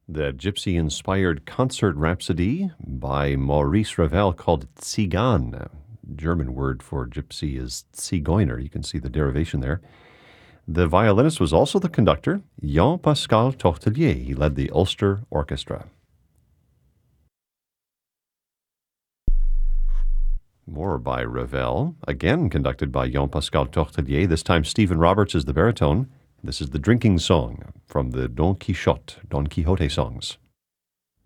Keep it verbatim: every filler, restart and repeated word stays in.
The gypsy-inspired concert rhapsody by Maurice Ravel called Tsigan. German word for gypsy is Zigeuner. You can see the derivation there. The violinist was also the conductor, Jean-Pascal Tortelier. He led the Ulster Orchestra. More by Ravel, again conducted by Jean-Pascal Tortelier. This time Stephen Roberts is the baritone. This is the drinking song from the Don Quixote, Don Quixote songs.